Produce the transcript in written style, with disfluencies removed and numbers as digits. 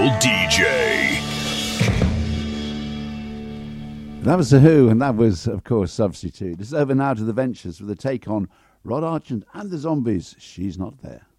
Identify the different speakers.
Speaker 1: DJ.
Speaker 2: That was The Who, and that was, of course, Substitute. It's over now to The Ventures with a take on Rod Argent and the Zombies. She's Not There.